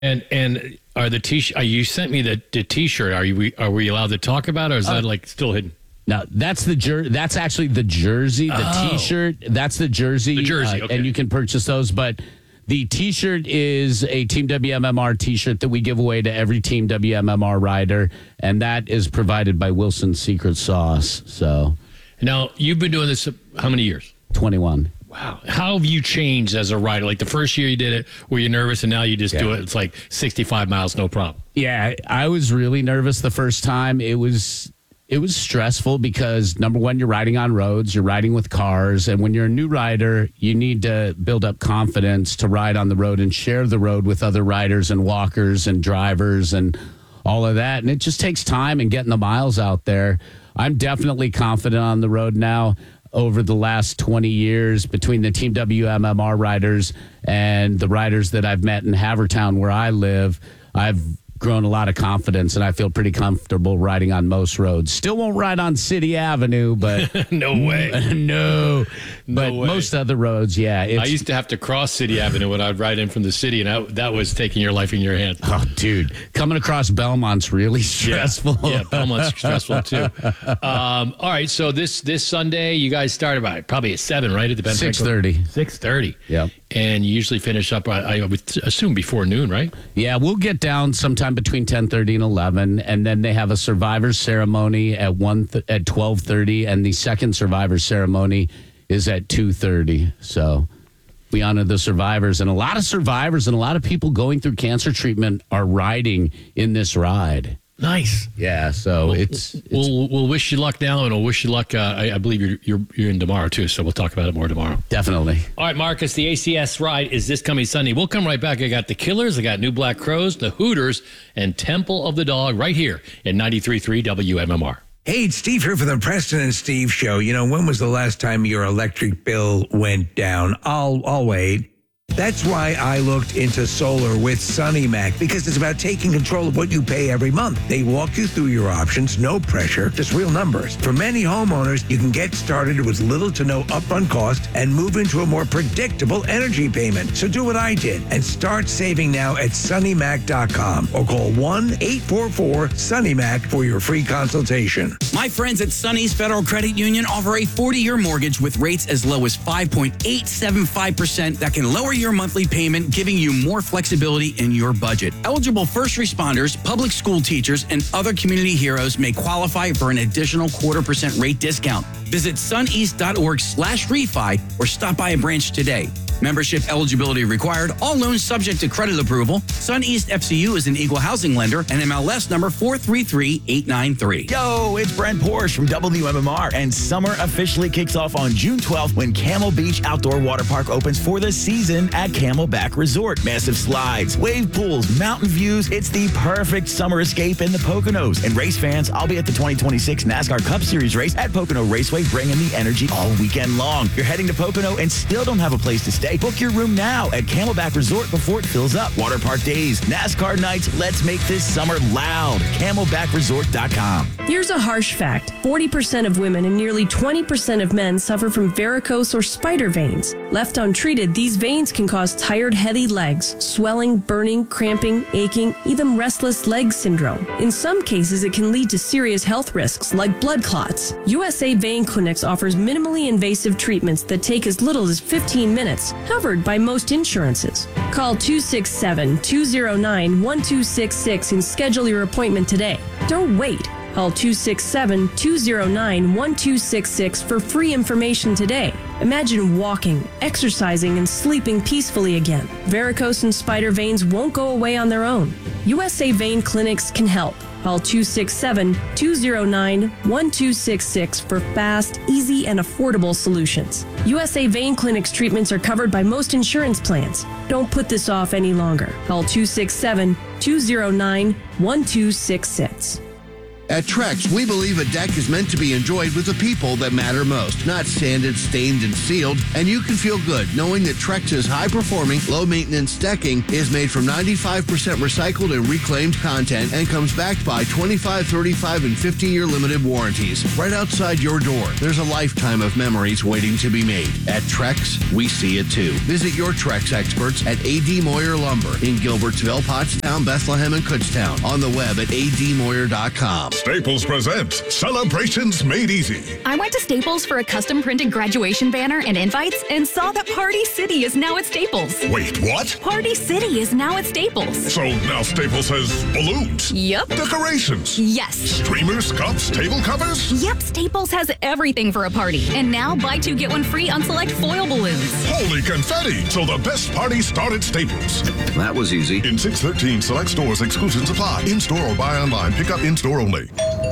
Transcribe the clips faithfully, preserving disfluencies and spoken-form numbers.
And and are the t uh, you sent me the, the t-shirt? Are you are we allowed to talk about it, or is uh, that like still hidden? No, that's the jer- That's actually the jersey, the oh. t-shirt. That's the jersey. The jersey, uh, okay. And you can purchase those. But the t-shirt is a Team W M M R t-shirt that we give away to every Team W M M R rider, and that is provided by Wilson's Secret Sauce. So now you've been doing this how many years? twenty-one. Wow. How have you changed as a rider? Like the first year you did it, were you nervous, and now you just yeah. do it? It's like sixty-five miles, no problem. Yeah, I was really nervous the first time. It was it was stressful because, number one, you're riding on roads, you're riding with cars, and when you're a new rider, you need to build up confidence to ride on the road and share the road with other riders and walkers and drivers and all of that. And it just takes time and getting the miles out there. I'm definitely confident on the road now. Over the last twenty years, between the Team W M M R riders and the riders that I've met in Havertown, where I live, I've grown a lot of confidence, and I feel pretty comfortable riding on most roads. Still won't ride on City Avenue, but no way, no, no but way. Most other roads, yeah. I used to have to cross City Avenue when I'd ride in from the city, and I, that was taking your life in your hands. Oh, dude, coming across Belmont's really stressful. Yeah, yeah Belmont's stressful too. Um, all right, so this this Sunday, you guys start about probably at seven, right? It depends. Six thirty. Six thirty. Yeah. And you usually finish up, I, I would assume, before noon, right? Yeah, we'll get down sometime between ten thirty and eleven, and then they have a survivor ceremony at one th- at twelve thirty, and the second survivor ceremony is at two thirty. So we honor the survivors, and a lot of survivors and a lot of people going through cancer treatment are riding in this ride. Nice. Yeah, so well, it's, it's we'll we'll wish you luck now, and we'll wish you luck. Uh, I, I believe you're, you're you're in tomorrow too, so we'll talk about it more tomorrow. Definitely. All right, Marcus, the A C S ride is this coming Sunday. We'll come right back. I got the Killers, I got New Black Crows, the Hooters, and Temple of the Dog right here in ninety-three point three W M M R. Hey, it's Steve here for the Preston and Steve Show. You know, when was the last time your electric bill went down? I'll I'll wait. That's why I looked into solar with SunnyMac, because it's about taking control of what you pay every month. They walk you through your options, no pressure, just real numbers. For many homeowners, you can get started with little to no upfront cost and move into a more predictable energy payment. So do what I did and start saving now at Sunny Mac dot com or call one eight four four Sunny Mac for your free consultation. My friends at Sunny's Federal Credit Union offer a forty-year mortgage with rates as low as five point eight seven five percent that can lower your monthly payment, giving you more flexibility in your budget. Eligible first responders, public school teachers, and other community heroes may qualify for an additional quarter percent rate discount. Visit suneast.org slash refi or stop by a branch today. Membership eligibility required. All loans subject to credit approval. SunEast F C U is an equal housing lender and M L S number four three three eight nine three. Yo, it's Brent Porsche from W M M R, and summer officially kicks off on June twelfth when Camel Beach Outdoor Water Park opens for the season at Camelback Resort. Massive slides, wave pools, mountain views. It's the perfect summer escape in the Poconos. And race fans, I'll be at the twenty twenty-six NASCAR Cup Series race at Pocono Raceway, bringing the energy all weekend long. You're heading to Pocono and still don't have a place to stay? Book your room now at Camelback Resort before it fills up. Water park days, NASCAR nights. Let's make this summer loud. Camelback Resort dot com. Here's a harsh fact. forty percent of women and nearly twenty percent of men suffer from varicose or spider veins. Left untreated, these veins can cause tired, heavy legs, swelling, burning, cramping, aching, even restless leg syndrome. In some cases, it can lead to serious health risks like blood clots. U S A Vein Clinics offers minimally invasive treatments that take as little as fifteen minutes, covered by most insurances. Call two six seven, two zero nine, one two six six and schedule your appointment today. Don't wait. Call two six seven, two zero nine, one two six six for free information today. Imagine walking, exercising, and sleeping peacefully again. Varicose and spider veins won't go away on their own. U S A Vein Clinics can help. Call two six seven, two zero nine, one two six six for fast, easy, and affordable solutions. U S A Vein Clinic's treatments are covered by most insurance plans. Don't put this off any longer. Call two six seven, two zero nine, one two six six. At Trex, we believe a deck is meant to be enjoyed with the people that matter most, not sanded, stained, and sealed. And you can feel good knowing that Trex's high-performing, low-maintenance decking is made from ninety-five percent recycled and reclaimed content and comes backed by twenty-five, thirty-five, and fifty-year limited warranties. Right outside your door, there's a lifetime of memories waiting to be made. At Trex, we see it too. Visit your Trex experts at A D Moyer Lumber in Gilbertsville, Pottstown, Bethlehem, and Kutztown. On the web at a d moyer dot com. Staples presents Celebrations Made Easy. I went to Staples for a custom printed graduation banner and invites and saw that Party City is now at Staples. Wait, what? Party City is now at Staples. So now Staples has balloons? Yep. Decorations? Yes. Streamers, cups, table covers? Yep, Staples has everything for a party. And now buy two, get one free on select foil balloons. Holy confetti! So the best party started at Staples. That was easy. In six thirteen select stores, exclusions apply. In-store or buy online. Pick up in-store only.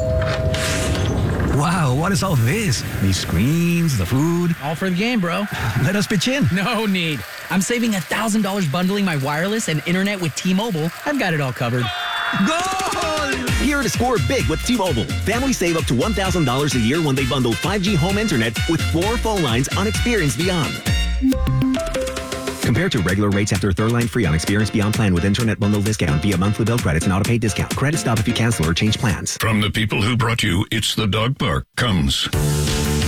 Wow, what is all this? These screens, the food. All for the game, bro. Let us pitch in. No need. I'm saving one thousand dollars bundling my wireless and internet with T-Mobile. I've got it all covered. Goal! Here to score big with T-Mobile. Families save up to one thousand dollars a year when they bundle five G home internet with four phone lines on Experience Beyond. Compared to regular rates after third line free on Experience Beyond plan with internet bundle discount via monthly bill credits and auto-pay discount. Credit stop if you cancel or change plans. From the people who brought you It's the Dog Park comes